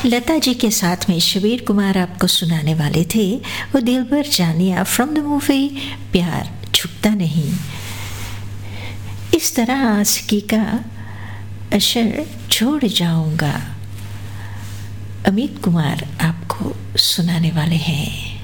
लता जी के साथ में शबीर कुमार आपको सुनाने वाले थे वो दिलबर जानिया फ्रॉम द मूवी प्यार छुपता नहीं। इस तरह आशिकी का असर छोड़ जाऊंगा, अमित कुमार आपको सुनाने वाले हैं।